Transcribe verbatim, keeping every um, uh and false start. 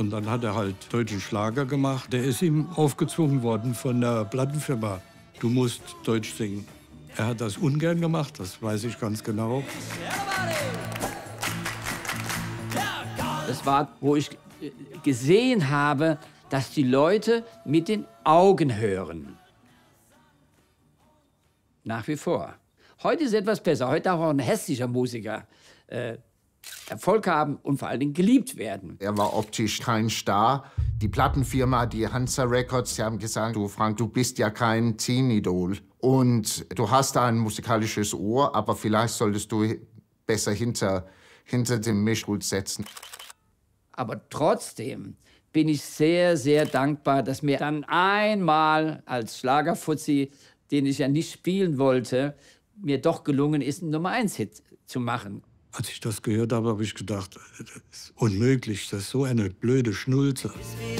Und dann hat er halt deutschen Schlager gemacht. Der ist ihm aufgezwungen worden von der Plattenfirma. Du musst Deutsch singen. Er hat das ungern gemacht, das weiß ich ganz genau. Das war, wo ich gesehen habe, dass die Leute mit den Augen hören. Nach wie vor. Heute ist es etwas besser. Heute darf auch ein hässlicher Musiker äh, Erfolg haben und vor allen Dingen geliebt werden. Er war optisch kein Star. Die Plattenfirma, die Hansa Records, die haben gesagt, du Frank, du bist ja kein Teen-Idol. Und du hast da ein musikalisches Ohr, aber vielleicht solltest du besser hinter, hinter dem Mischpult setzen. Aber trotzdem bin ich sehr, sehr dankbar, dass mir dann einmal als Schlagerfuzzi, den ich ja nicht spielen wollte, mir doch gelungen ist, einen Nummer eins Hit zu machen. Als ich das gehört habe, habe ich gedacht, das ist unmöglich, das ist so eine blöde Schnulze.